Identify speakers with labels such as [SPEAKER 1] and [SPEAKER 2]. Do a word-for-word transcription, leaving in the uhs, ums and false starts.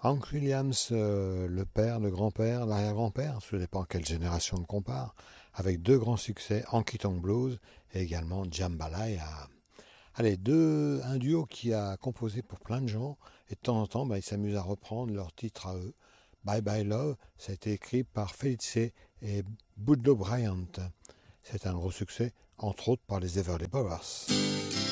[SPEAKER 1] Hank Williams, euh, le père, le grand-père, l'arrière-grand-père, ça dépend quelle génération on compare, avec deux grands succès, Honky Tonk Blues et également Jambalaya. Allez, deux, un duo qui a composé pour plein de gens, et de temps en temps, bah, ils s'amusent à reprendre leurs titres à eux. Bye Bye Love, ça a été écrit par Felice et Boudleaux Bryant. C'est un gros succès, entre autres par les Everly Brothers.